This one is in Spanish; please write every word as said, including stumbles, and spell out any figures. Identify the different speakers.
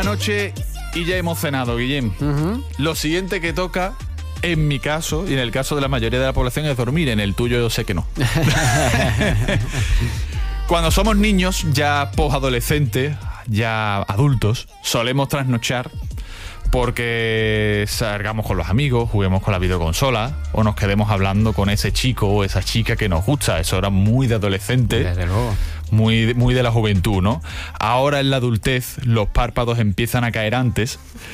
Speaker 1: noche y ya hemos cenado, Guillem. Uh-huh. Lo siguiente que toca, en mi caso y en el caso de la mayoría de la población, es dormir. En el tuyo yo sé que no. Cuando somos niños, ya posadolescentes, ya adultos, solemos trasnochar porque salgamos con los amigos, juguemos con la videoconsola o nos quedemos hablando con ese chico o esa chica que nos gusta. Eso era muy de adolescente.
Speaker 2: Desde luego.
Speaker 1: Muy, muy de la juventud, ¿no? Ahora en la adultez los párpados empiezan a caer antes